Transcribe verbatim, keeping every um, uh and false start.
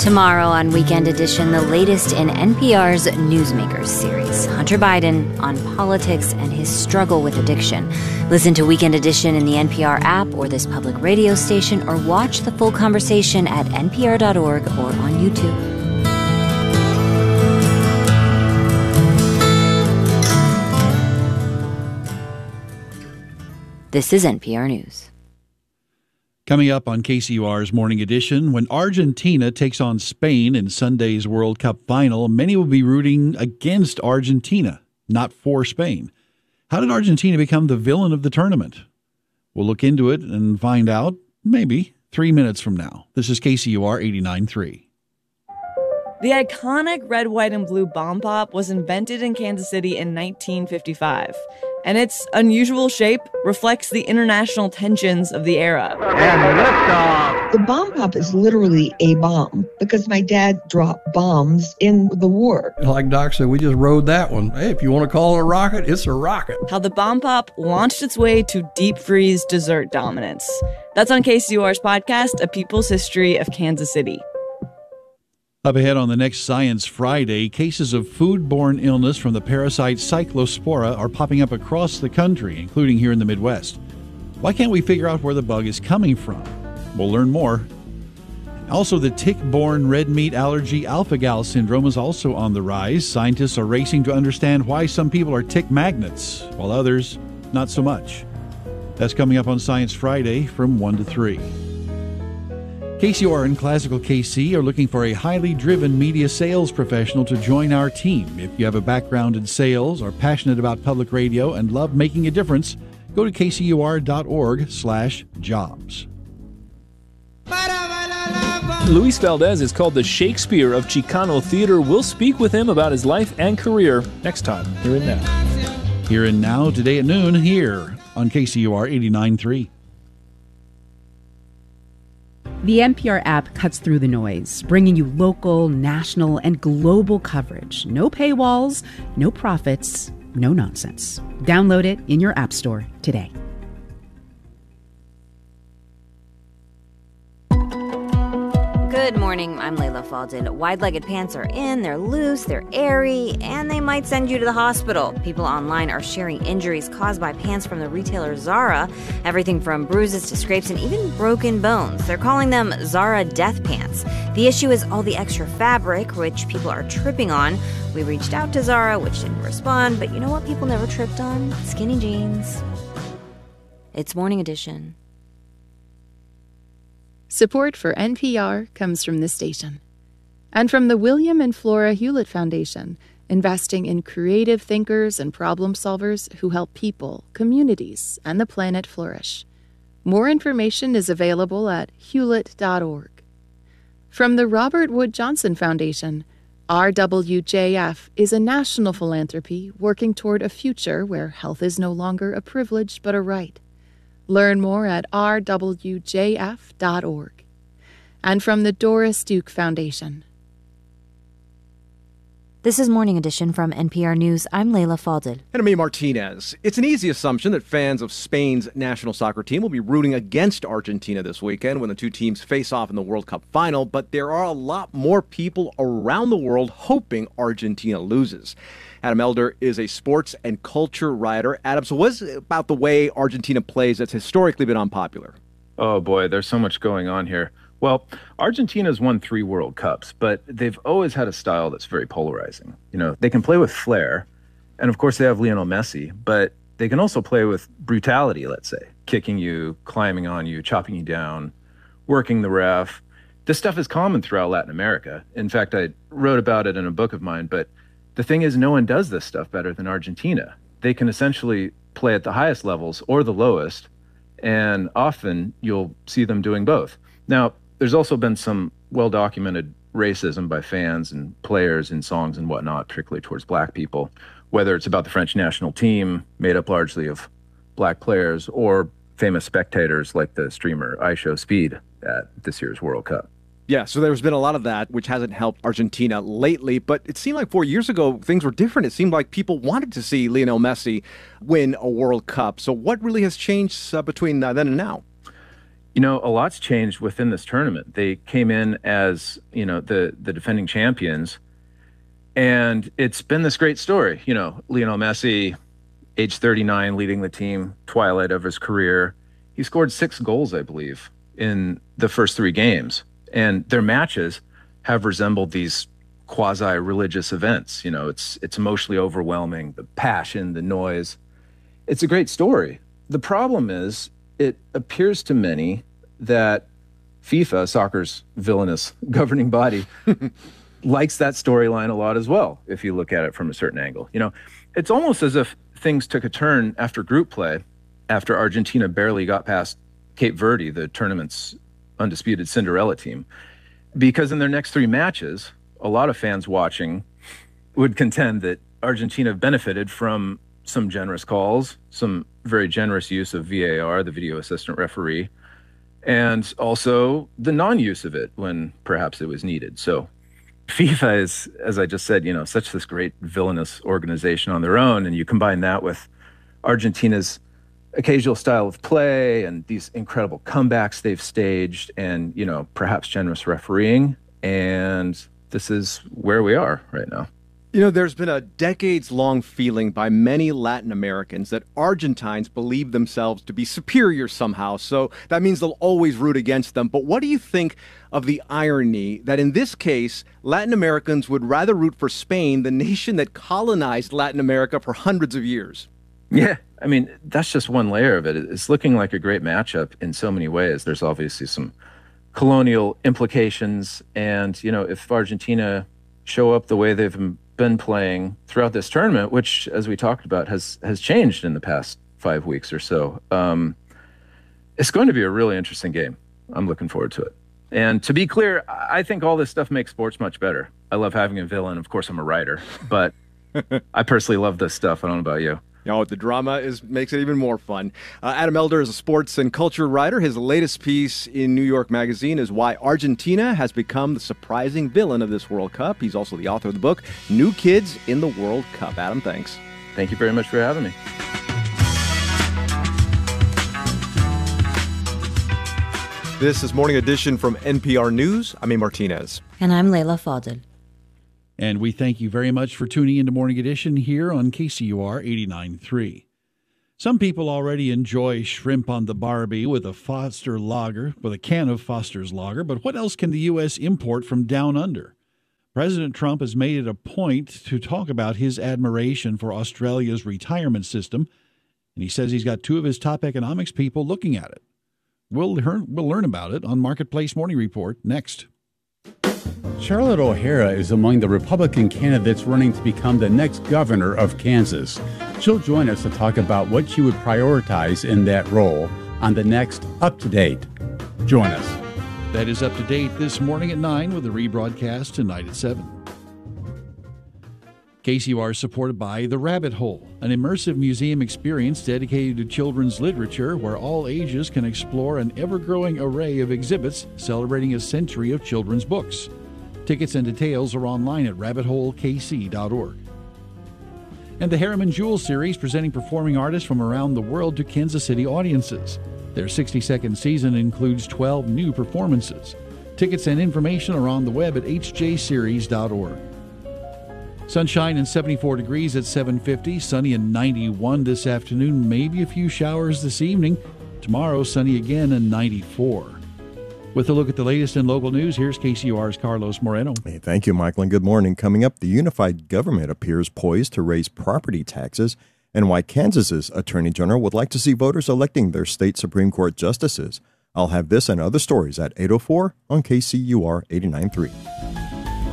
Tomorrow on Weekend Edition, the latest in N P R's Newsmakers series, Hunter Biden on politics and his struggle with addiction. Listen to Weekend Edition in the N P R app or this public radio station, or watch the full conversation at N P R dot org or on YouTube. This is N P R News. Coming up on K C U R's Morning Edition, when Argentina takes on Spain in Sunday's World Cup final, many will be rooting against Argentina, not for Spain. How did Argentina become the villain of the tournament? We'll look into it and find out, maybe, three minutes from now. This is K C U R eighty-nine point three. The iconic red, white, and blue bomb pop was invented in Kansas City in nineteen fifty-five. And its unusual shape reflects the international tensions of the era. And liftoff. The bomb pop is literally a bomb because my dad dropped bombs in the war. Like Doc said, we just rode that one. Hey, if you want to call it a rocket, it's a rocket. How the bomb pop launched its way to deep freeze dessert dominance. That's on K C U R's podcast, A People's History of Kansas City. Up ahead on the next Science Friday, cases of foodborne illness from the parasite Cyclospora are popping up across the country, including here in the Midwest. Why can't we figure out where the bug is coming from? We'll learn more. Also, the tick-borne red meat allergy alpha-gal syndrome is also on the rise. Scientists are racing to understand why some people are tick magnets, while others not so much. That's coming up on Science Friday from one to three. K C U R and Classical K C are looking for a highly driven media sales professional to join our team. If you have a background in sales, are passionate about public radio, and love making a difference, go to K C U R dot org slash jobs. Luis Valdez is called the Shakespeare of Chicano theater. We'll speak with him about his life and career next time, Here and Now. Here and Now, today at noon, here on K C U R eighty-nine point three. The N P R app cuts through the noise, bringing you local, national, and global coverage. No paywalls, no profits, no nonsense. Download it in your app store today. Good morning, I'm Layla Faldin. Wide-legged pants are in, they're loose, they're airy, and they might send you to the hospital. People online are sharing injuries caused by pants from the retailer Zara, everything from bruises to scrapes and even broken bones. They're calling them Zara death pants. The issue is all the extra fabric, which people are tripping on. We reached out to Zara, which didn't respond, but you know what people never tripped on? Skinny jeans. It's Morning Edition. Support for N P R comes from this station and from the William and Flora Hewlett Foundation, investing in creative thinkers and problem solvers who help people, communities, and the planet flourish. More information is available at hewlett dot org. From the Robert Wood Johnson Foundation, R W J F is a national philanthropy working toward a future where health is no longer a privilege but a right. Learn more at r w j f dot org. And from the Doris Duke Foundation. This is Morning Edition from N P R News. I'm Layla Faldin. And me, Martinez. It's an easy assumption that fans of Spain's national soccer team will be rooting against Argentina this weekend when the two teams face off in the World Cup final, but there are a lot more people around the world hoping Argentina loses. Adam Elder is a sports and culture writer. Adam, so what is it about the way Argentina plays that's historically been unpopular? Oh, boy, there's so much going on here. Well, Argentina's won three World Cups, but they've always had a style that's very polarizing. You know, they can play with flair, and of course they have Lionel Messi, but they can also play with brutality, let's say, kicking you, climbing on you, chopping you down, working the ref. This stuff is common throughout Latin America. In fact, I wrote about it in a book of mine, but the thing is, no one does this stuff better than Argentina. They can essentially play at the highest levels or the lowest, and often you'll see them doing both. Now, there's also been some well-documented racism by fans and players in songs and whatnot, particularly towards black people, whether it's about the French national team, made up largely of black players, or famous spectators like the streamer IShowSpeed at this year's World Cup. Yeah, so there's been a lot of that, which hasn't helped Argentina lately. But it seemed like four years ago, things were different. It seemed like people wanted to see Lionel Messi win a World Cup. So what really has changed uh, between uh, then and now? You know, a lot's changed within this tournament. They came in as, you know, the, the defending champions, and it's been this great story. You know, Lionel Messi, age thirty-nine, leading the team, twilight of his career. He scored six goals, I believe, in the first three games. And their matches have resembled these quasi-religious events. You know, it's it's emotionally overwhelming, the passion, the noise. It's a great story. The problem is, it appears to many that FIFA, soccer's villainous governing body, likes that storyline a lot as well, if you look at it from a certain angle. You know, it's almost as if things took a turn after group play, after Argentina barely got past Cape Verde, the tournament's undisputed Cinderella team. Because in their next three matches, a lot of fans watching would contend that Argentina benefited from some generous calls, some very generous use of V A R, the video assistant referee, and also the non-use of it when perhaps it was needed. So FIFA is, as I just said, you know, such this great villainous organization on their own, and you combine that with Argentina's occasional style of play and these incredible comebacks they've staged, and, you know, perhaps generous refereeing, and this is where we are right now. You know, there's been a decades-long feeling by many Latin Americans that Argentines believe themselves to be superior somehow, so that means they'll always root against them. But what do you think of the irony that in this case, Latin Americans would rather root for Spain, the nation that colonized Latin America for hundreds of years? Yeah, I mean, that's just one layer of it. It's looking like a great matchup in so many ways. There's obviously some colonial implications, and, you know, if Argentina show up the way they've been playing throughout this tournament, which, as we talked about, has has changed in the past five weeks or so, um, it's going to be a really interesting game. I'm looking forward to it. And to be clear, I think all this stuff makes sports much better. I love having a villain. Of course, I'm a writer, but I personally love this stuff. I don't know about you. Oh, the drama is makes it even more fun. Uh, Adam Elder is a sports and culture writer. His latest piece in New York Magazine is Why Argentina Has Become the Surprising Villain of this World Cup. He's also the author of the book, New Kids in the World Cup. Adam, thanks. Thank you very much for having me. This is Morning Edition from N P R News. I'm A. Martinez. And I'm Leila Fadel. And we thank you very much for tuning into Morning Edition here on K C U R eighty-nine point three. Some people already enjoy shrimp on the Barbie with a Foster lager, with a can of Foster's lager, but what else can the U S import from down under? President Trump has made it a point to talk about his admiration for Australia's retirement system, and he says he's got two of his top economics people looking at it. We'll learn, we'll learn about it on Marketplace Morning Report next. Charlotte O'Hara is among the Republican candidates running to become the next governor of Kansas. She'll join us to talk about what she would prioritize in that role on the next Up to Date. Join us. That is Up to Date this morning at nine with a rebroadcast tonight at seven. K C U R is supported by The Rabbit Hole, an immersive museum experience dedicated to children's literature where all ages can explore an ever-growing array of exhibits celebrating a century of children's books. Tickets and details are online at rabbit hole k c dot org. And the Harriman Jewel Series, presenting performing artists from around the world to Kansas City audiences. Their sixty-second season includes twelve new performances. Tickets and information are on the web at h j series dot org. Sunshine and seventy-four degrees at seven fifty, sunny and ninety-one this afternoon, maybe a few showers this evening. Tomorrow, sunny again and ninety-four. With a look at the latest in local news, here's K C U R's Carlos Moreno. Hey, thank you, Michael, and good morning. Coming up, the unified government appears poised to raise property taxes, and why Kansas's Attorney General would like to see voters electing their state Supreme Court justices. I'll have this and other stories at eight oh four on K C U R eighty-nine point three.